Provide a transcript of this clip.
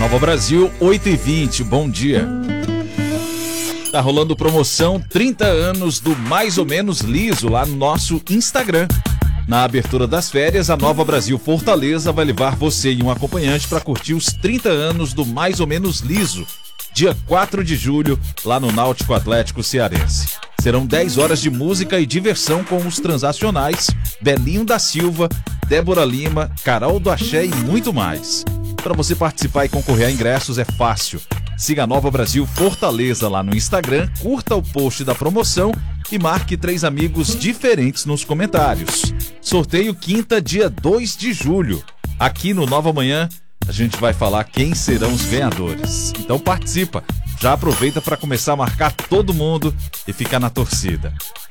Nova Brasil, 8h20, bom dia. Tá rolando promoção 30 anos do Mais ou Menos Liso lá no nosso Instagram. Na abertura das férias, a Nova Brasil Fortaleza vai levar você e um acompanhante para curtir os 30 anos do Mais ou Menos Liso, dia 4 de julho, lá no Náutico Atlético Cearense. Serão 10 horas de música e diversão com os transacionais Belinho da Silva, Débora Lima, Carol do Axé e muito mais. Para você participar e concorrer a ingressos é fácil. Siga a Nova Brasil Fortaleza lá no Instagram, curta o post da promoção e marque 3 amigos diferentes nos comentários. Sorteio quinta, dia 2 de julho. Aqui no Nova Manhã, a gente vai falar quem serão os ganhadores. Então participa, já aproveita para começar a marcar todo mundo e ficar na torcida.